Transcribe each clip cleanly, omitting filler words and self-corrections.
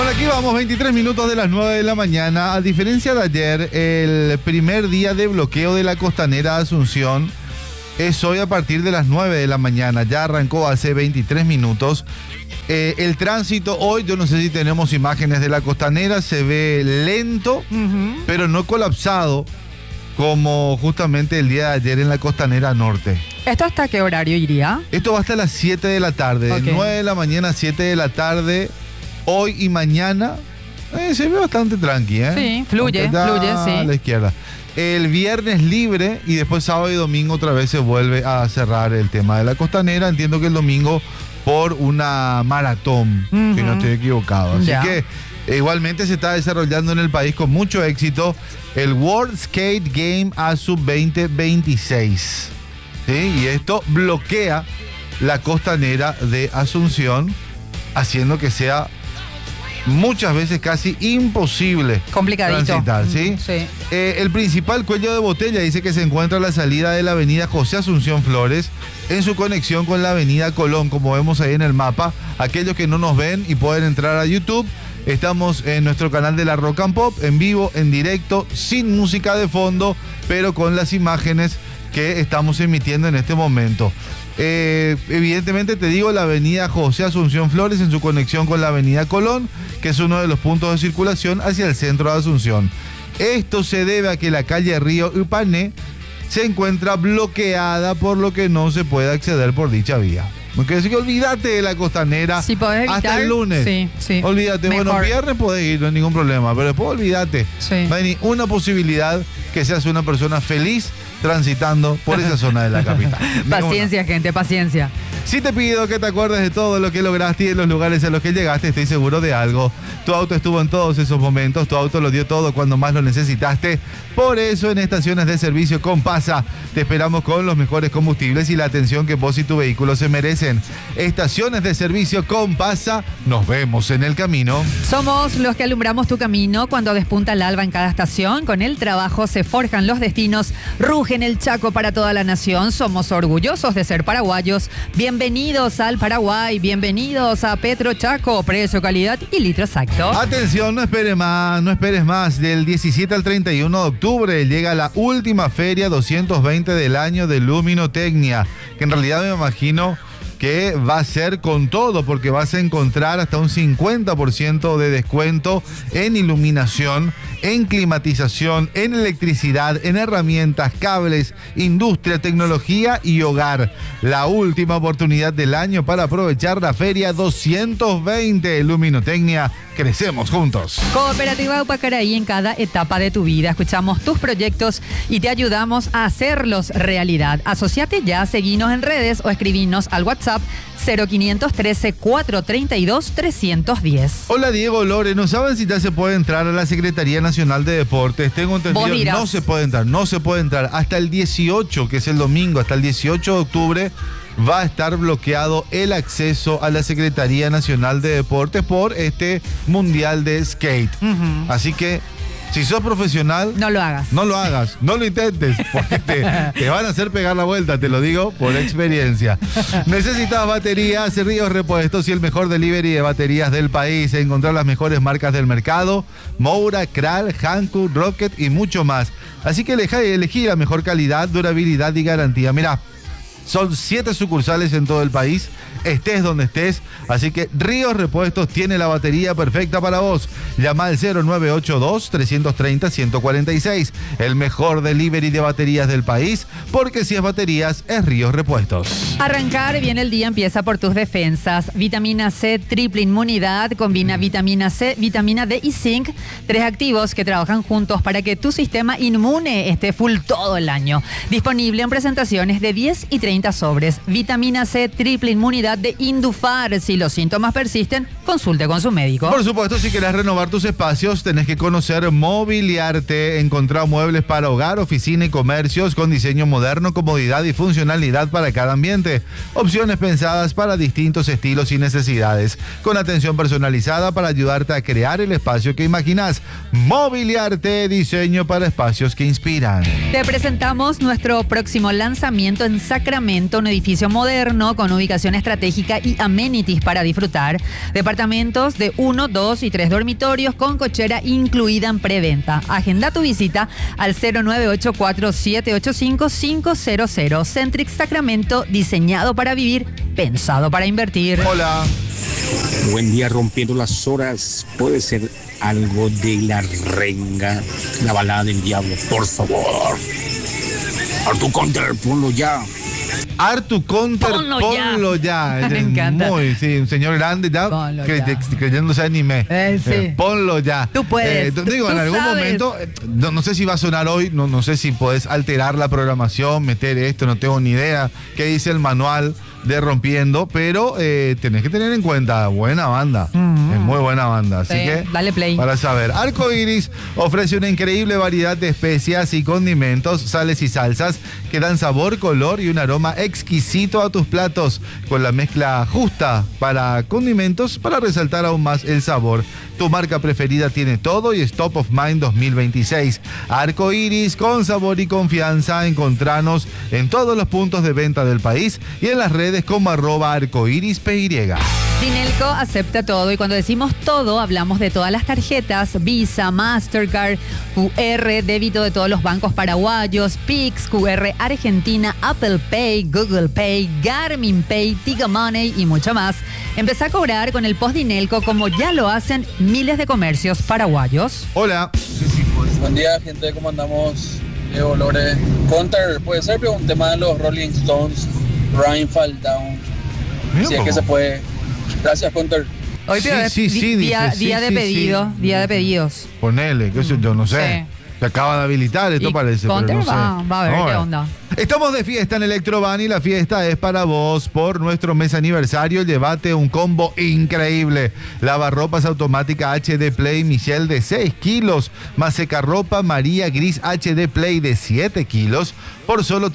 Bueno, aquí vamos, 23 minutos de las 9 de la mañana. A diferencia de ayer, el primer día de bloqueo de la costanera Asunción es hoy a partir de las 9 de la mañana. Ya arrancó hace 23 minutos. El tránsito hoy, yo no sé si tenemos imágenes de la costanera, se ve lento, pero no colapsado, como justamente el día de ayer en la costanera norte. ¿Esto hasta qué horario iría? Esto va hasta las 7 de la tarde, de 9 de la mañana a 7 de la tarde, hoy y mañana. Se ve bastante tranqui, ¿eh? Sí, fluye, sí. A la izquierda. El viernes libre y después sábado y domingo otra vez se vuelve a cerrar el tema de la costanera. Entiendo que el domingo por una maratón, si no estoy equivocado. Así que igualmente se está desarrollando en el país con mucho éxito el World Skate Game ASU 2026. ¿Sí? Y esto bloquea la costanera de Asunción, haciendo que sea muchas veces casi imposible transitar, ¿sí? Sí. El principal cuello de botella dice que se encuentra a la salida de la avenida José Asunción Flores, en su conexión con la avenida Colón, como vemos ahí en el mapa. Aquellos que no nos ven y pueden entrar a YouTube, estamos en nuestro canal de la Rock and Pop, en vivo, en directo, sin música de fondo, pero con las imágenes que estamos emitiendo en este momento. Evidentemente te digo, la avenida José Asunción Flores en su conexión con la avenida Colón, que es uno de los puntos de circulación hacia el centro de Asunción. Esto se debe a que la calle Río Upané se encuentra bloqueada, por lo que no se puede acceder por dicha vía. Porque así que olvídate de la costanera hasta el lunes. Sí. Olvídate. Mejor. Bueno, viernes podés ir, no hay ningún problema, pero después olvídate. Sí. No hay ni una posibilidad que seas una persona feliz transitando por esa zona de la capital. Paciencia, gente, paciencia. Si te pido que te acuerdes de todo lo que lograste y de los lugares a los que llegaste, estoy seguro de algo. Tu auto estuvo en todos esos momentos, tu auto lo dio todo cuando más lo necesitaste. Por eso en estaciones de servicio Compasa te esperamos con los mejores combustibles y la atención que vos y tu vehículo se merecen. Estaciones de servicio Compasa, nos vemos en el camino. Somos los que alumbramos tu camino cuando despunta el alba en cada estación. Con el trabajo se forjan los destinos, rugen el Chaco para toda la nación. Somos orgullosos de ser paraguayos. Bienvenidos al Paraguay, bienvenidos a Petro Chaco, precio, calidad y litro exacto. Atención, no esperes más. Del 17 al 31 de octubre llega la última feria 220 del año de Luminotecnia, que en realidad me imagino que va a ser con todo, porque vas a encontrar hasta un 50% de descuento en iluminación, en climatización, en electricidad, en herramientas, cables, industria, tecnología y hogar. La última oportunidad del año para aprovechar la feria 220 Luminotecnia. Crecemos juntos. Cooperativa Upacaraí, en cada etapa de tu vida escuchamos tus proyectos y te ayudamos a hacerlos realidad. Asociate ya, seguinos en redes o escribinos al WhatsApp 0513-432-310. Hola Diego, Lore, ¿no saben si ya se puede entrar a la Secretaría Nacional de Deportes? Tengo entendido, no se puede entrar. Hasta el 18, que es el domingo, hasta el 18 de octubre va a estar bloqueado el acceso a la Secretaría Nacional de Deportes por este Mundial de Skate. Así que, si sos profesional, no lo hagas, no lo intentes, porque te van a hacer pegar la vuelta, te lo digo por experiencia. Necesitas baterías, Ríos Repuestos y el mejor delivery de baterías del país. Encontrar las mejores marcas del mercado: Moura, Kral, Hankook, Rocket y mucho más. Así que elegí la mejor calidad, durabilidad y garantía. Mirá, son 7 sucursales en todo el país, estés donde estés. Así que Ríos Repuestos tiene la batería perfecta para vos. Llama al 0982-330-146. El mejor delivery de baterías del país, porque si es baterías, es Ríos Repuestos. Arrancar bien el día empieza por tus defensas. Vitamina C, triple inmunidad, combina vitamina C, vitamina D y zinc. 3 activos que trabajan juntos para que tu sistema inmune esté full todo el año. Disponible en presentaciones de 10 y 30 sobres. Vitamina C, triple inmunidad de Indufar. Si los síntomas persisten, consulte con su médico. Por supuesto, si querés renovar tus espacios, tenés que conocer Mobiliarte. Encontrá muebles para hogar, oficina y comercios con diseño moderno, comodidad y funcionalidad para cada ambiente. Opciones pensadas para distintos estilos y necesidades, con atención personalizada para ayudarte a crear el espacio que imaginás. Mobiliarte, diseño para espacios que inspiran. Te presentamos nuestro próximo lanzamiento en Sacramento. departamento, un edificio moderno con ubicación estratégica y amenities para disfrutar. Departamentos de 1, 2 y 3 dormitorios con cochera incluida en preventa. Agenda tu visita al 0984-785-500. Centric Sacramento, diseñado para vivir, pensado para invertir. Hola. Buen día, rompiendo las horas. Puede ser algo de La Renga, la balada del diablo, por favor. Artu Conter, ponlo ya. Artu Conter, ponlo ya. Me encanta. Sí, un señor grande ya, creyéndose anime. Sí. Ponlo ya. Tú puedes. Digo, en algún momento, no sé si va a sonar hoy, no sé si podés alterar la programación, meter esto, no tengo ni idea qué dice el manual de Rompiendo, pero tenés que tener en cuenta, buena banda, es muy buena banda, así que dale play. Para saber, Arco Iris ofrece una increíble variedad de especias y condimentos, sales y salsas que dan sabor, color y un aroma exquisito a tus platos, con la mezcla justa para condimentos para resaltar aún más el sabor. Tu marca preferida tiene todo y es Top of Mind 2026. Arco Iris, con sabor y confianza. Encontranos en todos los puntos de venta del país y en las redes como @arcoirispy. Dinelco acepta todo, y cuando decimos todo hablamos de todas las tarjetas: Visa, Mastercard, QR, débito de todos los bancos paraguayos, Pix, QR Argentina, Apple Pay, Google Pay, Garmin Pay, Tigo Money y mucho más. Empezá a cobrar con el Post Dinelco como ya lo hacen miles de comercios paraguayos. Hola. Buen día, gente, ¿cómo andamos? Diego Lore. Conter, puede ser, pero un tema de los Rolling Stones, Rain Fall Down. Si es que se puede. Gracias, Conter. Hoy día de pedidos. Ponele, que eso yo no sé. Se acaba de habilitar, esto parece. Conter pero no sé. va a ver qué onda. Estamos de fiesta en Electroban y la fiesta es para vos. Por nuestro mes aniversario, llévate un combo increíble. Lavarropas automática HD Play Michelle de 6 kilos, más secarropa María Gris HD Play de 7 kilos, por solo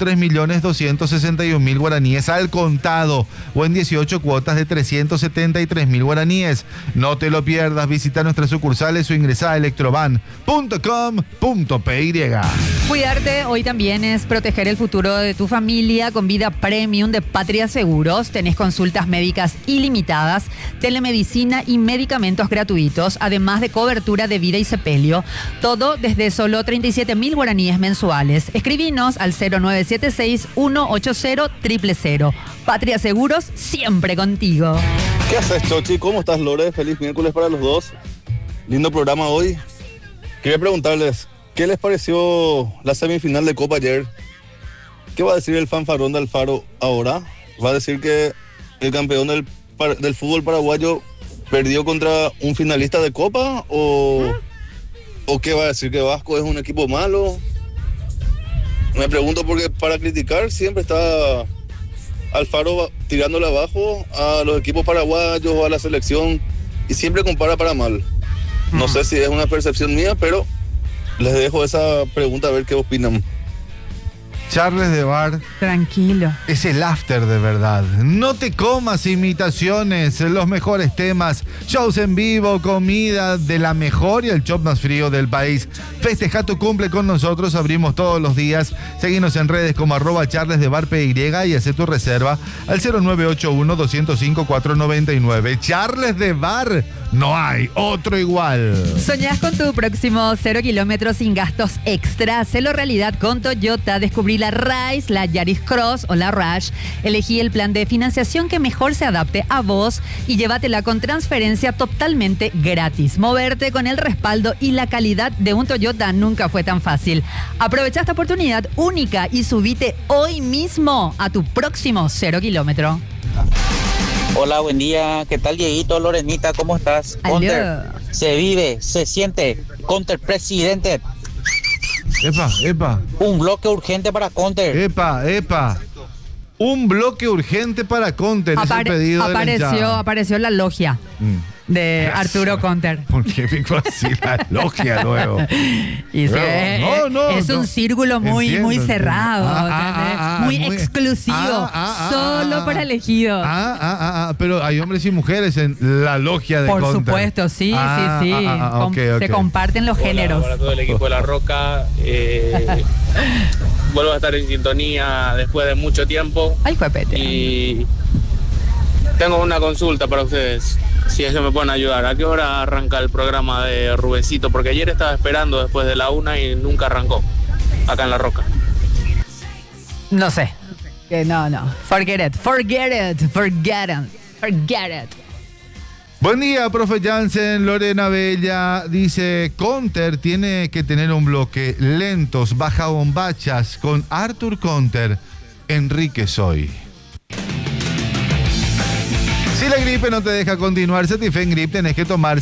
3.261.000 guaraníes al contado, o en 18 cuotas de 373.000 guaraníes. No te lo pierdas, visita nuestras sucursales o ingresá a electroban.com.py. Cuidarte hoy también es proteger el futuro de tu familia con Vida Premium de Patria Seguros. Tenés consultas médicas ilimitadas, telemedicina y medicamentos gratuitos, además de cobertura de vida y sepelio. Todo desde solo 37.000 guaraníes mensuales. Escribinos al 0976-180-000. Patria Seguros, siempre contigo. ¿Qué haces, Chochi? ¿Cómo estás, Lore? Feliz miércoles para los dos. Lindo programa hoy. Quería preguntarles, ¿qué les pareció la semifinal de Copa ayer? ¿Qué va a decir el fanfarrón de Alfaro ahora? ¿Va a decir que el campeón del fútbol paraguayo perdió contra un finalista de Copa? ¿O qué va a decir? ¿Que Vasco es un equipo malo? Me pregunto porque para criticar siempre está Alfaro tirándole abajo a los equipos paraguayos o a la selección y siempre compara para mal. No sé si es una percepción mía, pero les dejo esa pregunta a ver qué opinan. Charles de Bar. Tranquilo. Es el after de verdad. No te comas imitaciones, los mejores temas, shows en vivo, comida de la mejor y el chop más frío del país. Festeja tu cumple con nosotros, abrimos todos los días. Seguinos en redes como @charlesdebarpy y hace tu reserva al 0981-205-499. Charles de Bar, no hay otro igual. ¿Soñás con tu próximo 0 kilómetros sin gastos extra? Hacelo realidad con Toyota. Descubrí la Rise, la Yaris Cross o la Rush. Elegí el plan de financiación que mejor se adapte a vos y llévatela con transferencia totalmente gratis. Moverte con el respaldo y la calidad de un Toyota nunca fue tan fácil. Aprovecha esta oportunidad única y subite hoy mismo a tu próximo 0 kilómetro. Hola, buen día. ¿Qué tal, Dieguito, Lorenita? ¿Cómo estás? Conter, se vive, se siente. Conter, presidente. Epa. Un bloque urgente para Conter. Epa. Un bloque urgente para Conter. Es el pedido de la hinchada. Apareció la logia de Arturo Conter. ¿Por qué pico así la logia luego? Y es un círculo muy cerrado, muy exclusivo, solo para elegidos. Pero hay hombres y mujeres en la logia de Conter. Por supuesto, sí. Okay. Se comparten los géneros. Para todo el equipo de La Roca. vuelvo a estar en sintonía después de mucho tiempo. Ay, juepete. Y tengo una consulta para ustedes, si es que me pueden ayudar. ¿A qué hora arranca el programa de Rubencito? Porque ayer estaba esperando después de la 1 y nunca arrancó, acá en La Roca. No sé. Que no. Forget it. Buen día, profe Jansen. Lorena Bella dice, Conter tiene que tener un bloque lentos, baja bombachas con Arthur Conter, Enrique Soy. Si la gripe no te deja continuar, Cetifen Grip tenés que tomar